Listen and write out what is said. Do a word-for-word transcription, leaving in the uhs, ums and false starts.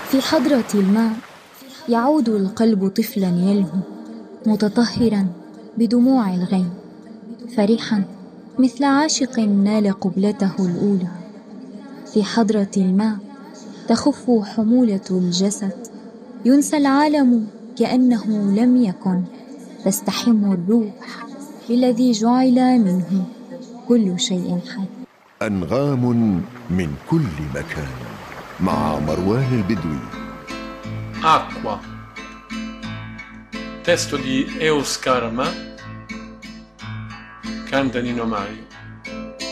في حضرة الماء يعود القلب طفلا يلهو متطهرا بدموع الغيم، فرحا مثل عاشق نال قبلته الأولى. في حضرة الماء تخف حمولة الجسد، ينسى العالم كأنه لم يكن، تستحم الروح بالذي جعل منه كل شيء حي. أنغام من كل مكان مع مروان البدوي. Acqua, testo di Eus Karma, canta Nino Mai.